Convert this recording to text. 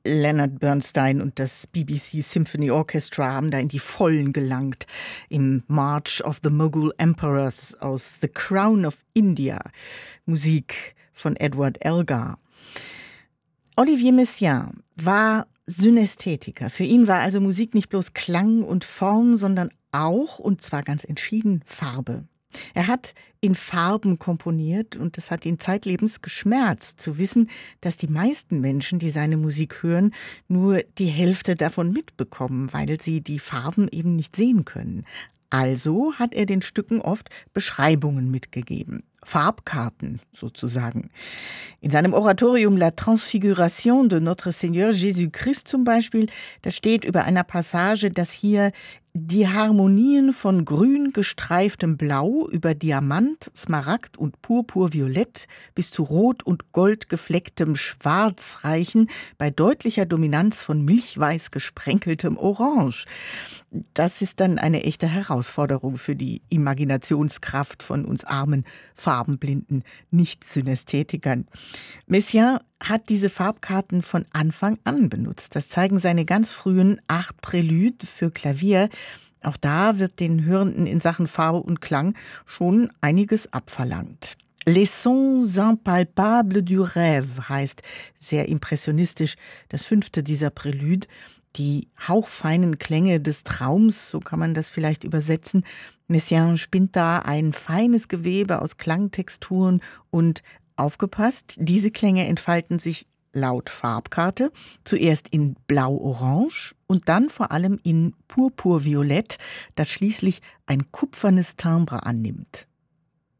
Leonard Bernstein und das BBC Symphony Orchestra haben da in die Vollen gelangt im March of the Mughal Emperors aus The Crown of India, Musik von Edward Elgar. Olivier Messiaen war Synästhetiker. Für ihn war also Musik nicht bloß Klang und Form, sondern auch, und zwar ganz entschieden, Farbe. Er hat in Farben komponiert und es hat ihn zeitlebens geschmerzt, zu wissen, dass die meisten Menschen, die seine Musik hören, nur die Hälfte davon mitbekommen, weil sie die Farben eben nicht sehen können. Also hat er den Stücken oft Beschreibungen mitgegeben. Farbkarten sozusagen. In seinem Oratorium La Transfiguration de Notre Seigneur Jésus-Christ zum Beispiel, da steht über einer Passage, dass hier die Harmonien von grün gestreiftem Blau über Diamant, Smaragd und Purpurviolett bis zu rot und gold geflecktem Schwarz reichen, bei deutlicher Dominanz von milchweiß gesprenkeltem Orange. Das ist dann eine echte Herausforderung für die Imaginationskraft von uns armen, farbenblinden Nicht-Synästhetikern. Messiaen hat diese Farbkarten von Anfang an benutzt. Das zeigen seine ganz frühen 8 Prälüde für Klavier. Auch da wird den Hörenden in Sachen Farbe und Klang schon einiges abverlangt. Les sons impalpables du rêve heißt sehr impressionistisch das 5. dieser Prälüde. Die hauchfeinen Klänge des Traums, so kann man das vielleicht übersetzen. Messiaen spinnt da ein feines Gewebe aus Klangtexturen und aufgepasst, diese Klänge entfalten sich laut Farbkarte zuerst in Blau-Orange und dann vor allem in Purpurviolett, das schließlich ein kupfernes Timbre annimmt.